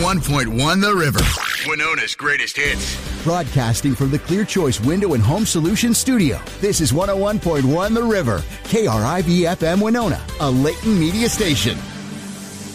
101.1 The River. Winona's greatest hits. Broadcasting from the Clear Choice Window and Home Solutions studio. This is 101.1 The River. KRIV FM Winona, a Layton media station.